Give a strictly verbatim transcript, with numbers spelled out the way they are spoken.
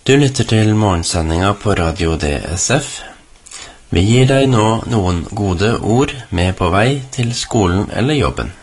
Du lytter til morgensendinga på Radio D S F. Vi gir deg nå noen gode ord med på vei til skolen eller jobben.